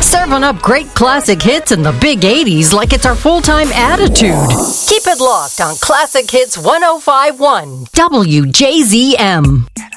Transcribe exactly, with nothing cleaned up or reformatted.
Serving up great classic hits in the big eighties like it's our full-time attitude. Keep it locked on Classic Hits one oh five point one W J Z M.